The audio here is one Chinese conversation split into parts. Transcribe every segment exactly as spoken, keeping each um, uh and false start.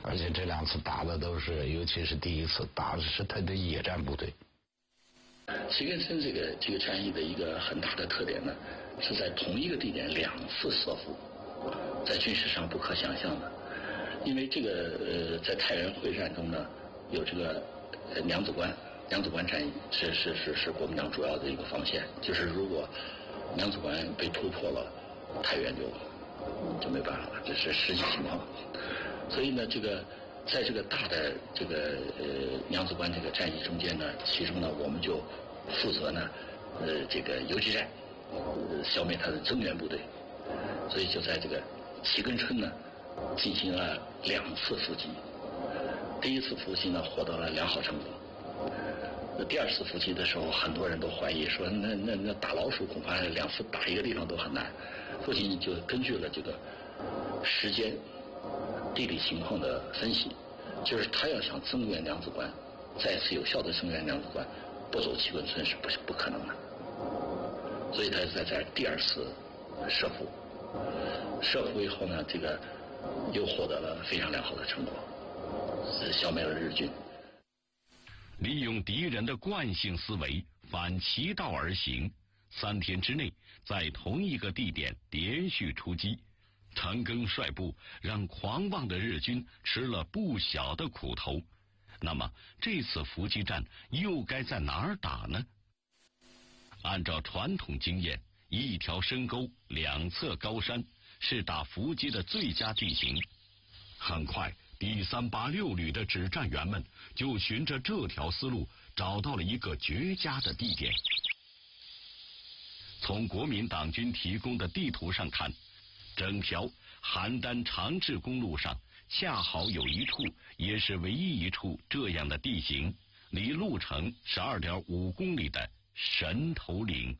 而且这两次打的都是，尤其是第一次打的是他的野战部队。 齐根村这个这个战役的一个很大的特点呢，是在同一个地点两次设伏，在军事上不可想象的。因为这个呃，在太原会战中呢，有这个呃娘子关，娘子关战役是是是是国民党主要的一个防线，就是如果娘子关被突破了，太原就就没办法了，这是实际情况。所以呢，这个在这个大的这个呃娘子关这个战役中间呢，其中呢我们就负责呢呃这个游击战，呃消灭他的增援部队，所以就在这个齐根村呢进行了两次伏击。第一次伏击呢获得了良好成果。那第二次伏击的时候，很多人都怀疑说，那那那打老鼠恐怕两次打一个地方都很难。父亲就根据了这个时间、地理情况的分析，就是他要想增援娘子关，再次有效的增援娘子关，不走齐根村是不不可能的。所以他在在第二次设伏，设伏以后呢，这个又获得了非常良好的成果，消灭了日军。 利用敌人的惯性思维，反其道而行，三天之内在同一个地点连续出击，陈赓率部让狂妄的日军吃了不小的苦头。那么这次伏击战又该在哪儿打呢？按照传统经验，一条深沟，两侧高山，是打伏击的最佳地形。很快，第三八六旅的指战员们就循着这条思路找到了一个绝佳的地点。从国民党军提供的地图上看，整条邯郸长治公路上恰好有一处，也是唯一一处这样的地形，离路程是 二点五公里的神头岭。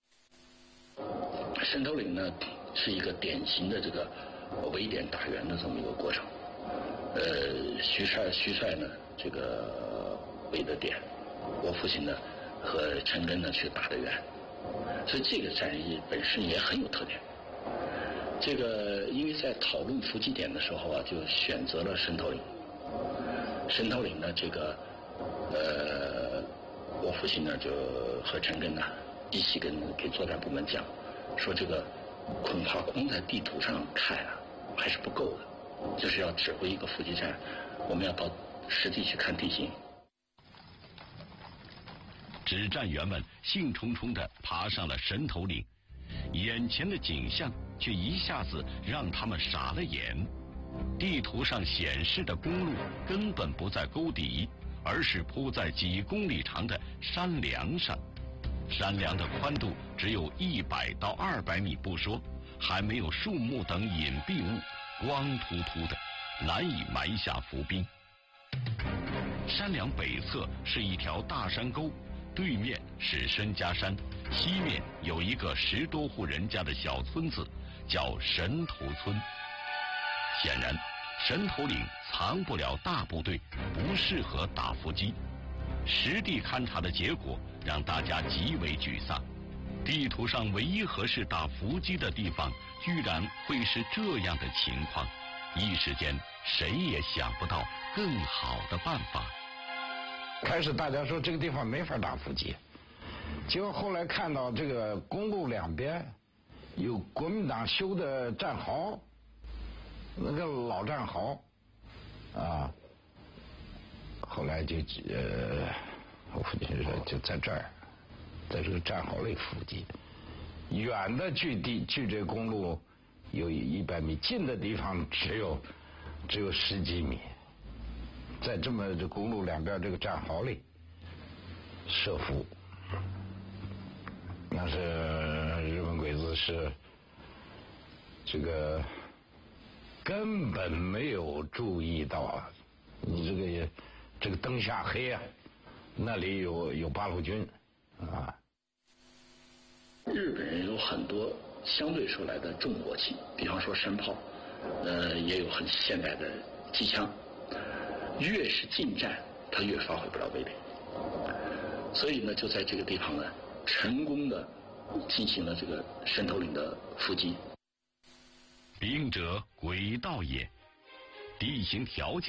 神头岭呢，是一个典型的这个围点打援的这么一个过程。呃，徐帅徐帅呢，这个围的点，我父亲呢和陈赓呢去打的援，所以这个战役本身也很有特点。这个因为在讨论伏击点的时候啊，就选择了神头岭。神头岭呢，这个呃，我父亲呢就和陈赓呢一起跟给作战部门讲，说这个恐怕光在地图上看啊还是不够的。就是要指挥一个伏击战，我们要到实地去看地形。 指战员们兴冲冲地爬上了神头岭，眼前的景象却一下子让他们傻了眼。地图上显示的公路根本不在沟底，而是铺在几公里长的山梁上。山梁的宽度只有一百到二百米不说，还没有树木等隐蔽物，光秃秃的，难以埋下伏兵。山梁北侧是一条大山沟，对面是申家山，西面有一个十多户人家的小村子，叫神头村。显然，神头岭藏不了大部队，不适合打伏击。实地勘察的结果让大家极为沮丧。地图上唯一合适打伏击的地方，居然会是这样的情况，一时间谁也想不到更好的办法。 开始大家说这个地方没法打伏击，结果后来看到这个公路两边有国民党修的战壕，那个老战壕啊，后来就呃，我父亲说就在这儿，在这个战壕里伏击，远的距地距这公路有一百米，近的地方只有只有十几米，在这么这公路两边这个战壕里设伏，那是日本鬼子是这个根本没有注意到啊，你这个这个灯下黑啊，那里有有八路军啊。 日本人有很多相对说来的重火器，比方说山炮，呃，也有很现代的机枪。越是近战，它越发挥不了威力。所以呢，就在这个地方呢，成功的进行了这个神头岭的伏击。 兵者诡道也，地形条件